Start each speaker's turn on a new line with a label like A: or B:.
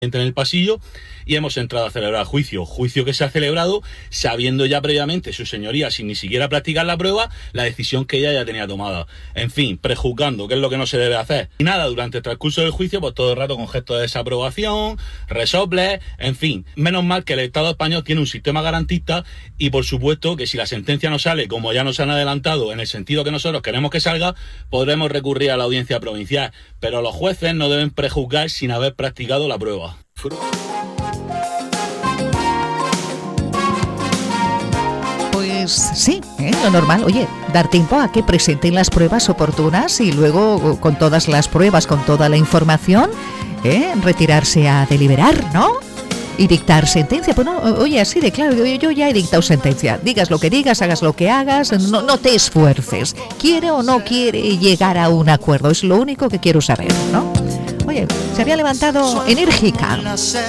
A: en el pasillo y hemos entrado a celebrar juicio que se ha celebrado sabiendo ya previamente su señoría, sin ni siquiera practicar la prueba, la decisión que ella ya tenía tomada. En fin, prejuzgando, que es lo que no se debe hacer. Y nada, durante el transcurso del juicio, pues todo el rato con gestos de desaprobación, resoples, en fin. Menos mal que el Estado español tiene un sistema garantista y por supuesto que si la sentencia no sale, como ya nos han adelantado, en el sentido que nosotros queremos que salga, podremos recurrir a la audiencia provincial. Pero los jueces no deben prejuzgar sin haber practicado la prueba.
B: Pues sí, lo normal, oye, dar tiempo a que presenten las pruebas oportunas y luego con todas las pruebas, con toda la información, retirarse a deliberar, ¿no? Y dictar sentencia. Pues no, oye, así de claro, yo ya he dictado sentencia. Digas lo que digas, hagas lo que hagas, no te esfuerces. ¿Quiere o no quiere llegar a un acuerdo? Es lo único que quiero saber, ¿no? Oye, se había levantado enérgica